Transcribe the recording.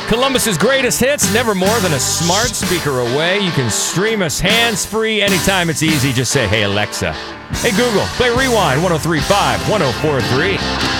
Columbus's greatest hits, never more than a smart speaker away. You can stream us hands-free anytime. It's easy. Just say, hey, Alexa. Hey, Google, play Rewind 103.5, 104.3.